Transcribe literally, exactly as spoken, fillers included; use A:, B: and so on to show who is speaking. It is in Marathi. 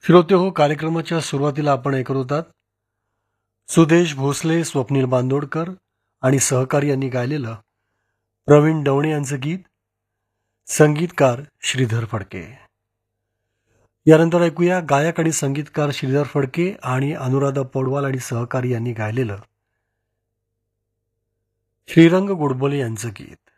A: श्रोते हो, कार्यक्रमाच्या सुरुवातीला आपण ऐकत होतात सुदेश भोसले, स्वप्नील बांदोडकर आणि सहकारी यांनी गायलेलं प्रवीण डवणे यांचं गीत, संगीतकार श्रीधर फडके. यानंतर ऐकूया गायक आणि संगीतकार श्रीधर फडके आणि अनुराधा पौडवाल आणि सहकारी यांनी गायलेलं श्रीरंग गोडबोले यांचं गीत.